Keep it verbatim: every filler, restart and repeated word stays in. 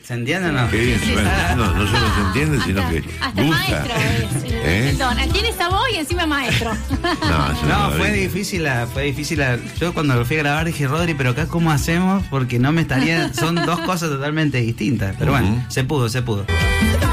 ¿Se entiende o no? Qué bien, bueno, no, no solo se entiende, sino hasta, que hasta gusta. maestro es. ¿Eh? Perdón, tiene esa voz y encima maestro. No, eso No, lo fue haría. difícil, la- fue difícil. la- Yo cuando lo fui a grabar dije, Rodri, pero acá ¿cómo hacemos? Porque no me estaría... Son dos cosas totalmente distintas. Pero bueno, Ujú. se pudo, se pudo.